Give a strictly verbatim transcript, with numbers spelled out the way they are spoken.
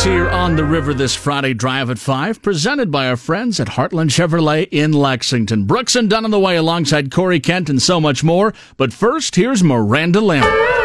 here on the river this Friday drive at five, presented by our friends at Heartland Chevrolet in Lexington. Brooks and Dunn on the way alongside Corey Kent and so much more. But first, here's Miranda Lambert.